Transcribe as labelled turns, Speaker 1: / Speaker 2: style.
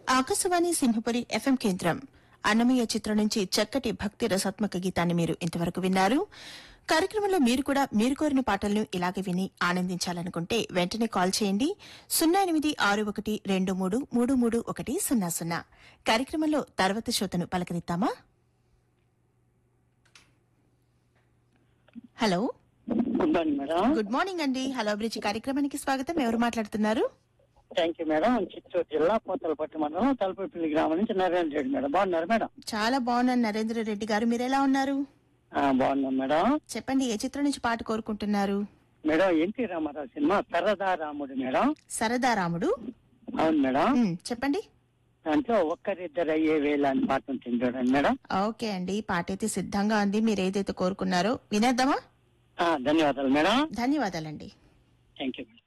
Speaker 1: Akashvani Simhapuri FM కేంద్రం అన్నమయ్య చిత్రం నుంచి చక్కటి భక్తి రసాత్మక గీతాన్ని మీరు ఇంతవరకు విన్నారు. కార్యక్రమంలో మీరు కూడా మీరు కోరిన పాటలను ఇలాగే విని ఆనందించాలనుకుంటే వెంటనే కాల్ చేయండి 086123333100. కార్యక్రమంలో తర్వాత శ్రోతను పలకరిద్దామా? Hello,
Speaker 2: good morning madam.
Speaker 1: Good morning అండి. హలో అభిరుచి కార్యక్రమానికి స్వాగతం. ఎవరు మాట్లాడుతున్నారు?
Speaker 2: Thank you madam. చిత్తూరు జిల్లా పోతలపట్టు మండలం తలుపుపల్లి గ్రామం నుంచి నరేంద్ర రెడ్డి మేడం. బాగున్నారు మేడం?
Speaker 1: చాలా బాగున్నాను నరేంద్ర రెడ్డి గారు. మీరెలా ఉన్నారు?
Speaker 2: బాగున్నాం మేడం.
Speaker 1: చెప్పండి, ఏ చిత్రం నుంచి పాట కోరుకుంటున్నారు?
Speaker 2: మేడం ఎన్టీ రామారావు సినిమా సరదా రాముడు మేడం.
Speaker 1: సరదా రాముడు.
Speaker 2: అవును మేడం.
Speaker 1: చెప్పండి.
Speaker 2: దాంట్లో ఒక్కరిద్దరు అయ్యే వేళ అని పాట ఉంటుంది చూడండి మేడం.
Speaker 1: ఓకే అండి, పాట అయితే సిద్ధంగా ఉంది. మీరు ఏదైతే కోరుకున్నారో వినేద్దామా?
Speaker 2: ధన్యవాదాలు మేడం.
Speaker 1: ధన్యవాదాలండి.
Speaker 2: Thank you madam.